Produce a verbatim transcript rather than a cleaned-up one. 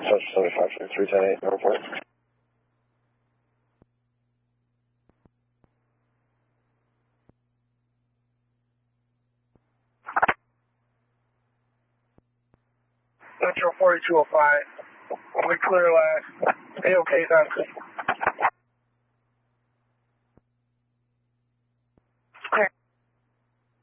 Central seventy-five, three ten eight, report. Central forty-two oh five. We clear last. A-OK, that's good.